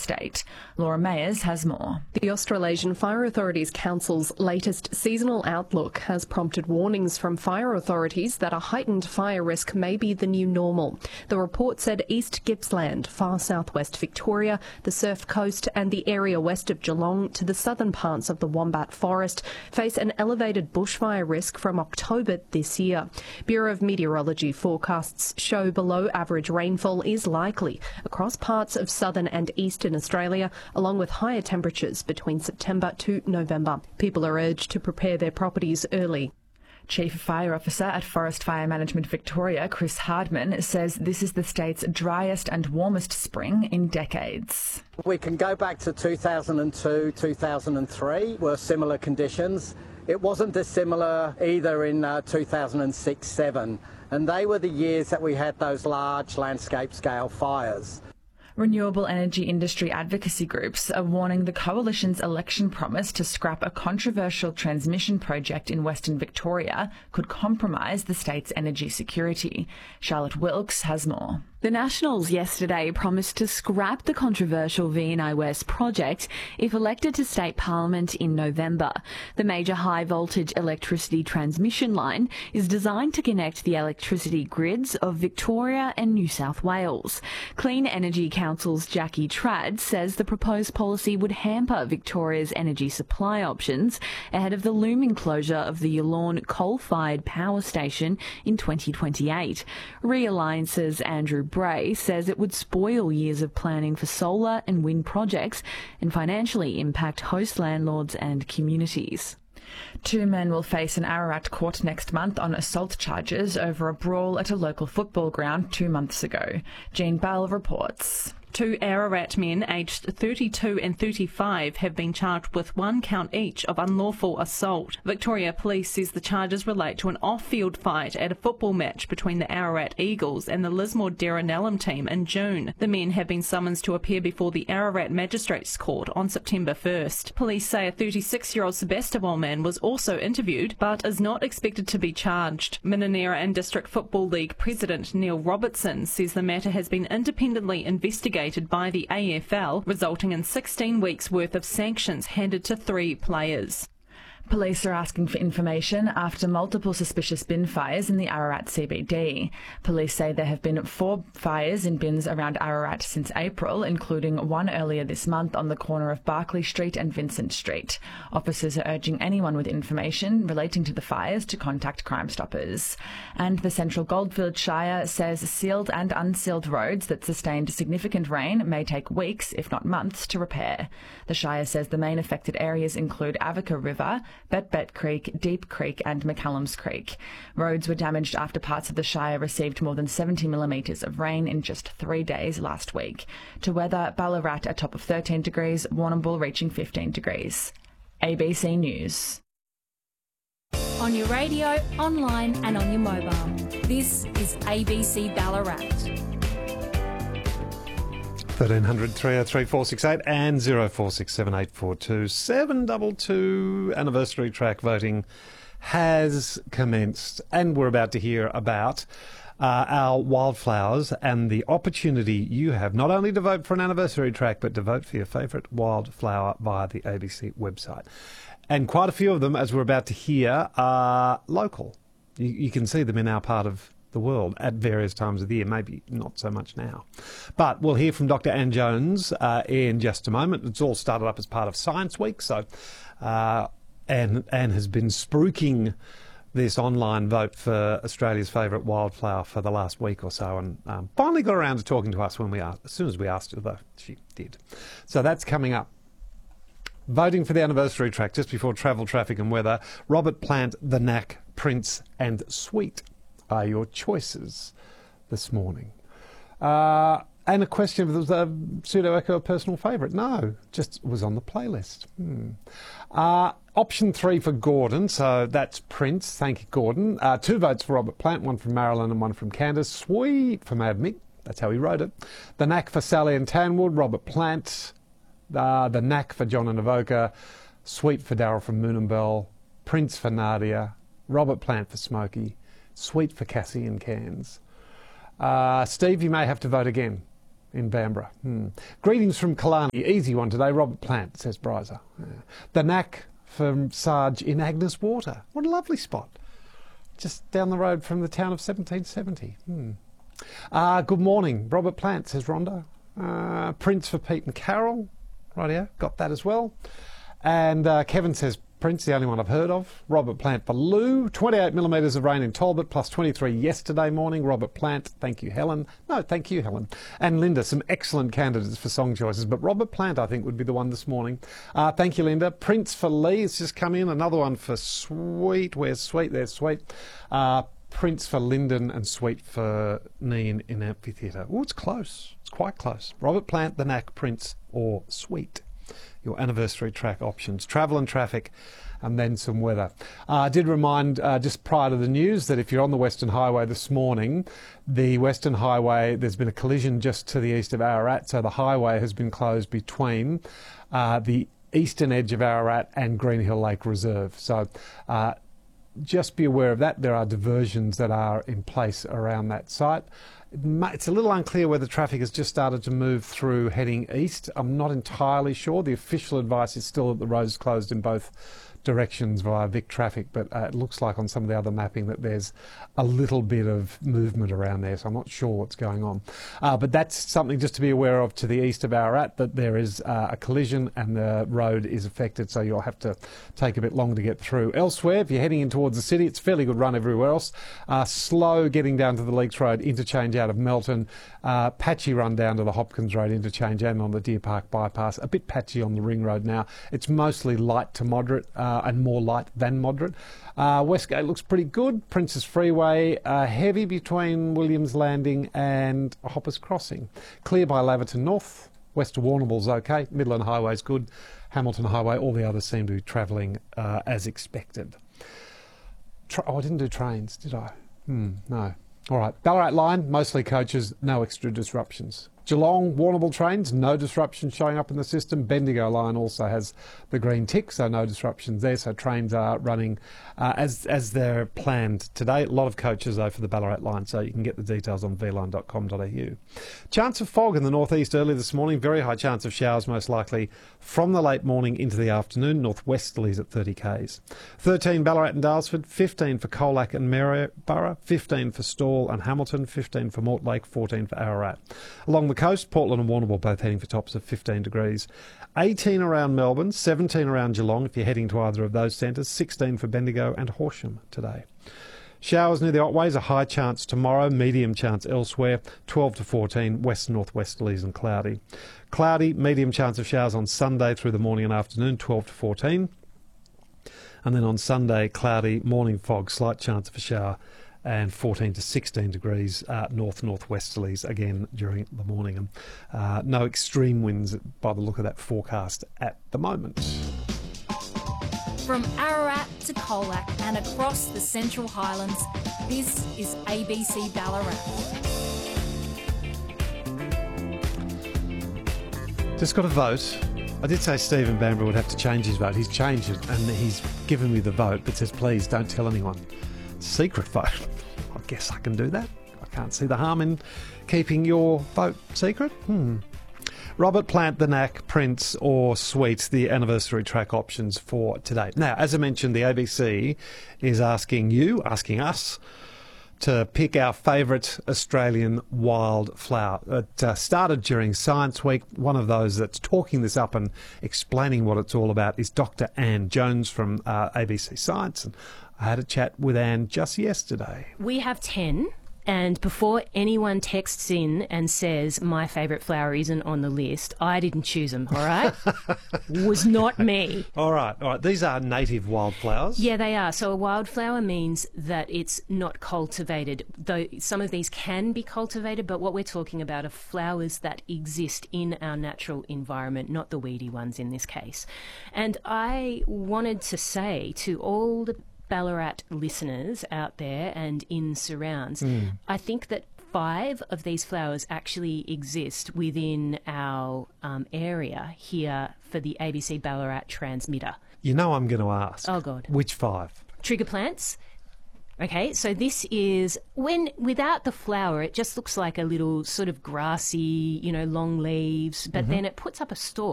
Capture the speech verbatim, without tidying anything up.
state. Laura Mayers has more. The Australasian Fire Authorities Council's latest seasonal outlook has prompted warnings from fire authorities that a heightened fire risk may be the new normal. The report said East Gippsland, far southwest Victoria, the Surf Coast and the area west of Geelong to the southern parts of the Wombat Forest face an elevated bushfire risk from October this year. Bureau of Meteorology forecasts show below average rainfall is likely across parts of southern and eastern Australia, along with higher temperatures between September to November. People are urged to prepare their properties early. Chief Fire Officer at Forest Fire Management Victoria, Chris Hardman, says this is the state's driest and warmest spring in decades. We can go back to two thousand two, two thousand three, were similar conditions. It wasn't dissimilar either in uh, two thousand six seven, and they were the years that we had those large landscape scale fires. Renewable energy industry advocacy groups are warning the Coalition's election promise to scrap a controversial transmission project in Western Victoria could compromise the state's energy security. Charlotte Wilkes has more. The Nationals yesterday promised to scrap the controversial V and I West project if elected to state parliament in November. The major high-voltage electricity transmission line is designed to connect the electricity grids of Victoria and New South Wales. Clean Energy Council's Jackie Trad says the proposed policy would hamper Victoria's energy supply options ahead of the looming closure of the Yallourn coal-fired power station in twenty twenty-eight. Realliance's Andrew Bray says it would spoil years of planning for solar and wind projects and financially impact host landlords and communities. Two men will face an Ararat court next month on assault charges over a brawl at a local football ground two months ago. Jean Bell reports. Two Ararat men aged thirty-two and thirty-five have been charged with one count each of unlawful assault. Victoria Police says the charges relate to an off-field fight at a football match between the Ararat Eagles and the Lismore Derrinellum team in June. The men have been summoned to appear before the Ararat Magistrates Court on September first. Police say a thirty-six-year-old Sebastopol man was also interviewed but is not expected to be charged. Minnanera and District Football League President Neil Robertson says the matter has been independently investigated by the A F L, resulting in sixteen weeks' worth of sanctions handed to three players. Police are asking for information after multiple suspicious bin fires in the Ararat C B D. Police say there have been four fires in bins around Ararat since April, including one earlier this month on the corner of Barclay Street and Vincent Street. Officers are urging anyone with information relating to the fires to contact Crime Stoppers. And the Central Goldfields Shire says sealed and unsealed roads that sustained significant rain may take weeks, if not months, to repair. The Shire says the main affected areas include Avoca River, Bet Bet Creek, Deep Creek and McCallum's Creek. Roads were damaged after parts of the Shire received more than seventy millimetres of rain in just three days last week. To weather, Ballarat a top of thirteen degrees, Warrnambool reaching fifteen degrees. A B C News. On your radio, online and on your mobile. This is A B C Ballarat. thirteen hundred, three oh three, four six eight and zero four six seven eight four two seven two two. Anniversary track voting has commenced, and we're about to hear about uh, our wildflowers and the opportunity you have not only to vote for an anniversary track but to vote for your favourite wildflower via the A B C website. And quite a few of them, as we're about to hear, are local. You, you can see them in our part of the world at various times of the year, maybe not so much now. But we'll hear from Doctor Anne Jones uh, in just a moment. It's all started up as part of Science Week, so uh, Anne, Anne has been spruiking this online vote for Australia's favourite wildflower for the last week or so, and um, finally got around to talking to us when we asked, as soon as we asked her, though she did. So that's coming up. Voting for the anniversary track just before travel, traffic and weather. Robert Plant, The Knack, Prince and Sweet are your choices this morning. Uh, and a question of was a pseudo echo a personal favourite? No, just was on the playlist. Hmm. Uh, option three for Gordon, so that's Prince. Thank you, Gordon. Uh, two votes for Robert Plant, one from Marilyn and one from Candace. Sweet for Mad Mick, that's how he wrote it. The Knack for Sally and Tanwood, Robert Plant. Uh, the Knack for John and Avoca. Sweet for Daryl from Moonambell. Prince for Nadia. Robert Plant for Smokey. Sweet for Cassie and Cairns. Uh, Steve, you may have to vote again. in Bamborough. Hmm. Greetings from Killarney. Easy one today. Robert Plant, says Bryza. Yeah. The Knack from Sarge in Agnes Water. What a lovely spot. Just down the road from the town of seventeen seventy. Hmm. Uh, good morning. Robert Plant, says Rhonda. Uh, Prince for Pete and Carol. Rightio, got that as well. And uh, Kevin says Prince, the only one I've heard of. Robert Plant for Lou. twenty-eight millimetres of rain in Talbot, plus twenty-three yesterday morning. Robert Plant, thank you, Helen. No, thank you, Helen. And Linda, some excellent candidates for song choices, but Robert Plant, I think, would be the one this morning. Uh, thank you, Linda. Prince for Lee has just come in. Another one for Sweet. Where's Sweet? There's Sweet. Uh, Prince for Lyndon and Sweet for Neen in Amphitheatre. Oh, it's close. It's quite close. Robert Plant, The Knack, Prince or Sweet. Your anniversary track options. Travel and traffic and then some weather. Uh, I did remind uh, just prior to the news that if you're on the Western Highway this morning, the Western Highway, there's been a collision just to the east of Ararat, so the highway has been closed between uh, the eastern edge of Ararat and Greenhill Lake Reserve. So uh, just be aware of that. There are diversions that are in place around that site. It's a little unclear whether traffic has just started to move through heading east. I'm not entirely sure. The official advice is still that the road's closed in both directions via Vic Traffic, but uh, it looks like on some of the other mapping that there's a little bit of movement around there, so I'm not sure what's going on. Uh, but that's something just to be aware of to the east of Ararat, that there is uh, a collision and the road is affected, so you'll have to take a bit longer to get through. Elsewhere, if you're heading in towards the city, it's a fairly good run everywhere else. Uh, slow getting down to the Leeks Road interchange out of Melton, uh, patchy run down to the Hopkins Road interchange and on the Deer Park bypass, a bit patchy on the Ring Road now. It's mostly light to moderate, uh, and more light than moderate. Uh, Westgate looks pretty good. Princes Freeway, uh, heavy between Williams Landing and Hoppers Crossing. Clear by Laverton North. West of Warrnambool's okay. Midland Highway's good. Hamilton Highway, all the others seem to be travelling uh, as expected. Tra- oh, I didn't do trains, did I? Hmm, no. All right. Ballarat line, mostly coaches, no extra disruptions. Geelong, Warrnambool trains, no disruption showing up in the system. Bendigo line also has the green tick, so no disruptions there. So trains are running uh, as as they're planned today. A lot of coaches, though, for the Ballarat line, so you can get the details on v line dot com dot a u. Chance of fog in the northeast early this morning. Very high chance of showers, most likely from the late morning into the afternoon. Northwesterlies at thirty k's. thirteen Ballarat and Daylesford, fifteen for Colac and Maryborough, fifteen for Stawell and Hamilton, fifteen for Mortlake, fourteen for Ararat. Along the coast, Portland and Warrnambool both heading for tops of fifteen degrees. eighteen around Melbourne, seventeen around Geelong if you're heading to either of those centres, sixteen for Bendigo and Horsham today. Showers near the Otways, a high chance tomorrow, medium chance elsewhere, twelve to fourteen, west northwesterlies and cloudy. Cloudy, medium chance of showers on Sunday through the morning and afternoon, twelve to fourteen. And then on Sunday, cloudy, morning fog, slight chance of a shower, and fourteen to sixteen degrees uh, north northwesterlies again during the morning. And uh, no extreme winds by the look of that forecast at the moment. From Ararat to Colac and across the Central Highlands, this is A B C Ballarat. Just got a vote. I did say Stephen Bamborough would have to change his vote. He's changed it and he's given me the vote, but says please don't tell anyone. Secret vote. I guess I can do that. I can't see the harm in keeping your vote secret. Hmm. Robert Plant, The Knack, Prince or Sweet, the anniversary track options for today. Now, as I mentioned, the A B C is asking you, asking us, to pick our favourite Australian wildflower. It uh, started during Science Week. One of those that's talking this up and explaining what it's all about is Doctor Anne Jones from uh, A B C Science. And I had a chat with Anne just yesterday. We have ten, and before anyone texts in and says my favourite flower isn't on the list, I didn't choose them, all right? Was not me. All right, all right. These are native wildflowers. Yeah, they are. So a wildflower means that it's not cultivated, though some of these can be cultivated, but what we're talking about are flowers that exist in our natural environment, not the weedy ones in this case. And I wanted to say to all the Ballarat listeners out there and in surrounds, mm. I think that five of these flowers actually exist within our um, area here for the A B C Ballarat transmitter. You know I'm going to ask. Oh, God. Which five? Trigger plants, Okay, so this is when without the flower, it just looks like a little sort of grassy, you know, long leaves, but mm-hmm. then it puts up a stalk.